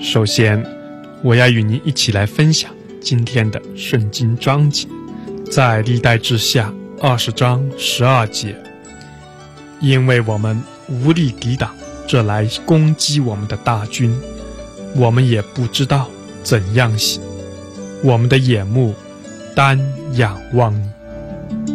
首先，我要与您一起来分享今天的圣经章节，在历代志下20章12节。因为我们无力抵挡这来攻击我们的大军，我们也不知道怎样行，我们的眼目单仰望你。